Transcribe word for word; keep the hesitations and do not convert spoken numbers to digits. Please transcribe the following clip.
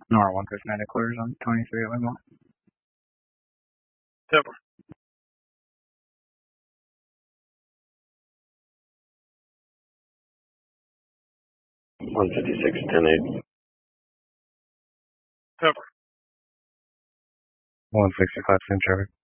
Nor one fifty-nine clears on twenty-three at Wigwam. Cover. one fifty-six, ten eight. Cover. one sixty-five, same traffic.